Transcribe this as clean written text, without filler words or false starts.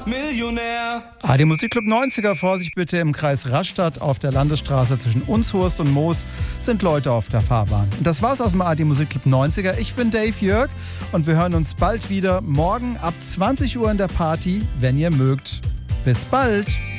Millionär. Die Musikclub 90er, Vorsicht bitte, im Kreis Rastatt auf der Landesstraße zwischen Unshurst und Moos sind Leute auf der Fahrbahn. Und das war's aus dem ARD Musikclub 90er. Ich bin Dave Jörg und wir hören uns bald wieder, morgen ab 20 Uhr in der Party, wenn ihr mögt. Bis bald!